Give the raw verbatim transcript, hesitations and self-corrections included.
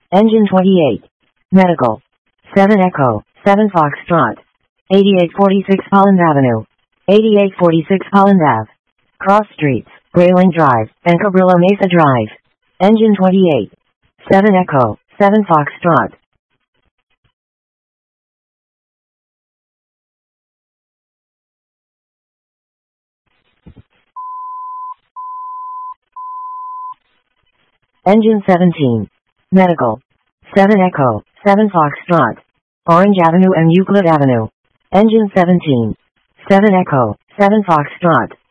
Engine twenty-eight. Medical. seven Echo, seven Foxtrot. eighty-eight forty-six Holland Avenue. eighty-eight forty-six Holland Ave. Cross Streets, Grayling Drive, and Cabrillo Mesa Drive. Engine twenty-eight. seven Echo, seven Foxtrot. Engine seventeen. Medical. seven Echo, seven Foxtrot. Orange Avenue and Euclid Avenue. Engine seventeen. seven Echo, seven Foxtrot.